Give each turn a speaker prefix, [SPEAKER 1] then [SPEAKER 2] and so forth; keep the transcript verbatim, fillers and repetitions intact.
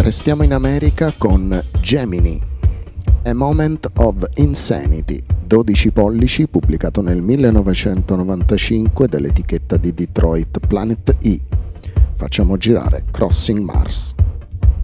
[SPEAKER 1] Restiamo in America con Gemini, A Moment of Insanity, dodici pollici, pubblicato nel millenovecentonovantacinque dall'etichetta di Detroit Planet E. Facciamo girare Crossing Mars.